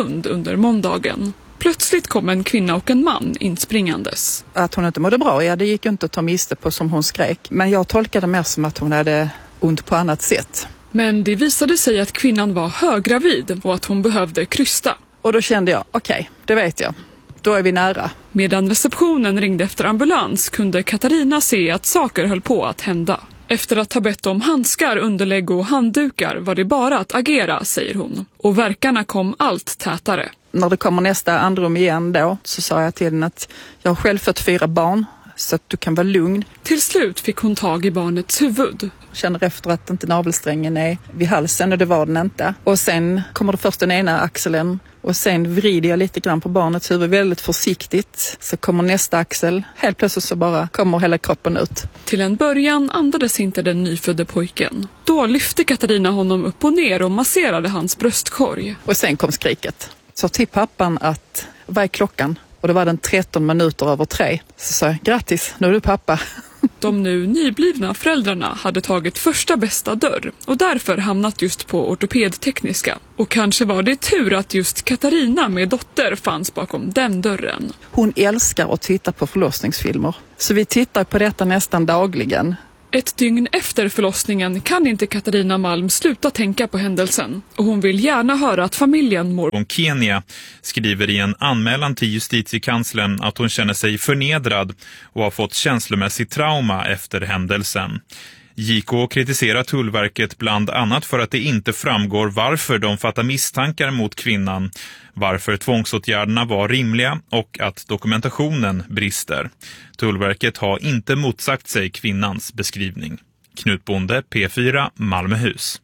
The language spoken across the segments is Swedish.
Lund under måndagen. Plötsligt kom en kvinna och en man inspringandes. Att hon inte mådde bra, ja, det gick inte att ta miste på som hon skrek. Men jag tolkade mer som att hon hade ont på annat sätt. Men det visade sig att kvinnan var höggravid och att hon behövde krysta. Och då kände jag, okej, det vet jag. Då är vi nära. Medan receptionen ringde efter ambulans kunde Katarina se att saker höll på att hända. Efter att ha bett om handskar, underlägg och handdukar var det bara att agera, säger hon. Och verkarna kom allt tätare. När det kommer nästa andrum igen då så sa jag till henne att jag har själv fått 4 barn så att du kan vara lugn. Till slut fick hon tag i barnets huvud. Känner efter att inte navelsträngen är vid halsen och det var den inte. Och sen kommer det först den ena axeln och sen vrider jag lite grann på barnets huvud väldigt försiktigt. Så kommer nästa axel. Helt plötsligt så bara kommer hela kroppen ut. Till en början andades inte den nyfödde pojken. Då lyfte Katarina honom upp och ner och masserade hans bröstkorg. Och sen kom skriket. Så till pappan att, vad är klockan? Och det var den 13 minuter över 3. Så sa jag, grattis, nu är du pappa. De nu nyblivna föräldrarna hade tagit första bästa dörr och därför hamnat just på ortopedtekniska. Och kanske var det tur att just Katarina med dotter fanns bakom den dörren. Hon älskar att titta på förlossningsfilmer. Så vi tittar på detta nästan dagligen. Ett dygn efter förlossningen kan inte Katarina Malm sluta tänka på händelsen. Och hon vill gärna höra att familjen mår. Om Kenya skriver i en anmälan till justitiekanslern att hon känner sig förnedrad och har fått känslomässigt trauma efter händelsen. JK kritiserar Tullverket bland annat för att det inte framgår varför de fattar misstankar mot kvinnan, varför tvångsåtgärderna var rimliga och att dokumentationen brister. Tullverket har inte motsagt sig kvinnans beskrivning. Knut Bonde, P4, Malmöhus.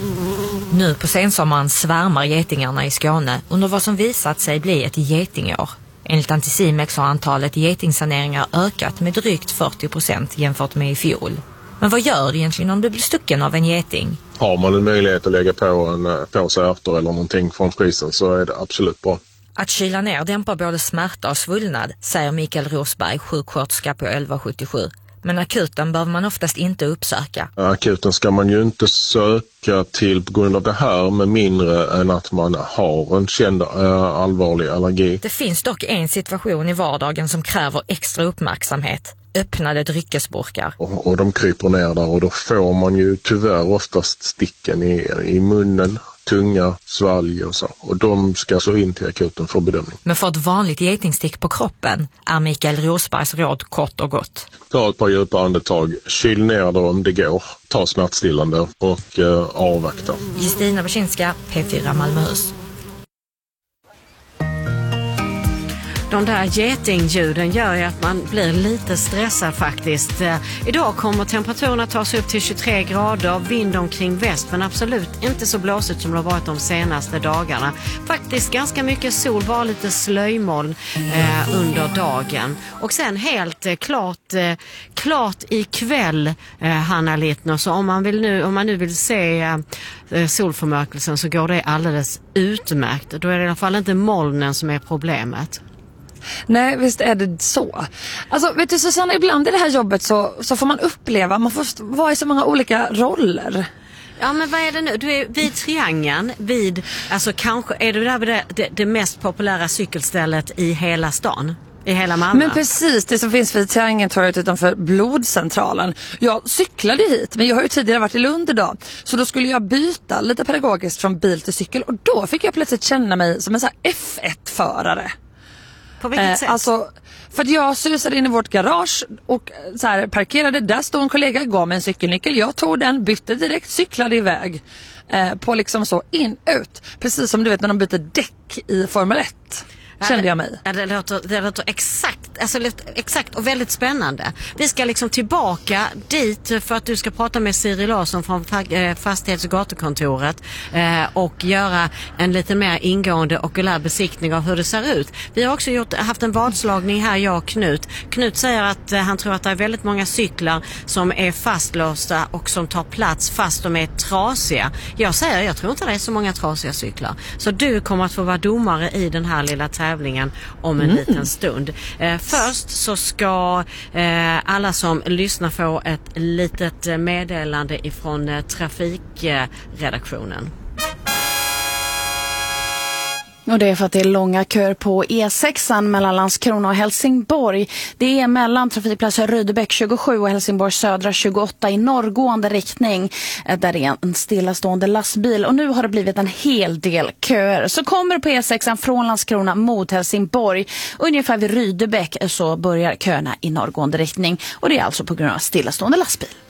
Nu på sensommaren svärmar getingarna i Skåne under vad som visat sig bli ett getingår. Enligt Anticimex har antalet getingsaneringar ökat med drygt 40% jämfört med i fjol. Men vad gör det egentligen om du blir stucken av en geting? Har man en möjlighet att lägga på en påse ärtor eller någonting från frysen så är det absolut bra. Att kyla ner dämpar både smärta och svullnad, säger Mikael Rosberg, sjuksköterska på 1177. Men akuten behöver man oftast inte uppsöka. Akuten ska man ju inte söka till på grund av det här med mindre än att man har en känd allvarlig allergi. Det finns dock en situation i vardagen som kräver extra uppmärksamhet. Öppnade dryckesburkar. Och de kryper ner där och då får man ju tyvärr oftast sticken i munnen, tunga, svalg och så. Och de ska så in till akuten för bedömning. Men för ett vanligt getingstick på kroppen är Mikael Rosbergs råd kort och gott. Ta ett par djupa andetag, kyl ner det om det går, ta smärtstillande och avvakta. Justina Baczynska, P4 Malmöhus. De där getingljuden gör ju att man blir lite stressad faktiskt. Idag kommer temperaturen att ta sig upp till 23 grader, vind omkring väst men absolut inte så blåsigt som det har varit de senaste dagarna. Faktiskt ganska mycket sol, bara lite slöjmoln under dagen. Och sen helt klart ikväll, Hanna Littner, så om man nu vill se solförmörkelsen så går det alldeles utmärkt. Då är det i alla fall inte molnen som är problemet. Nej, visst är det så. Alltså, vet du Susanna, ibland i det här jobbet så får man uppleva, man får vara i så många olika roller. Ja, men vad är det nu? Du är vid Triangeln, alltså kanske, är du där vid det mest populära cykelstället i hela stan? I hela Malmö. Men precis, det som finns vid Triangeltorget utanför blodcentralen. Jag cyklade hit, men jag har ju tidigare varit i Lund idag. Så då skulle jag byta lite pedagogiskt från bil till cykel. Och då fick jag plötsligt känna mig som en sån här F1-förare. På vilket sätt? Alltså, för att jag susade in i vårt garage och så här, parkerade. Där stod en kollega, gav mig en cykelnyckel. Jag tog den, bytte direkt, cyklade iväg. På liksom så in, ut. Precis som du vet när de byter däck i Formel 1. Kände jag mig. Det låter exakt och väldigt spännande. Vi ska liksom tillbaka dit för att du ska prata med Siri Larsson från Fastighets- och gatukontoret och göra en lite mer ingående okulär besiktning av hur det ser ut. Vi har också haft en vadslagning här, jag och Knut. Knut säger att han tror att det är väldigt många cyklar som är fastlåsta och som tar plats fast de är trasiga. Jag tror inte det är så många trasiga cyklar. Så du kommer att få vara domare i den här lilla tävlingen om en liten stund. Först så ska alla som lyssnar få ett litet meddelande ifrån trafikredaktionen. Och det är för att det är långa köer på E6 mellan Landskrona och Helsingborg. Det är mellan trafikplatser Rydebäck 27 och Helsingborg södra 28 i norrgående riktning. Där är en stillastående lastbil och nu har det blivit en hel del köer. Så kommer på E6 från Landskrona mot Helsingborg. Ungefär vid Rydebäck så börjar köerna i norrgående riktning och det är alltså på grund av stillastående lastbil.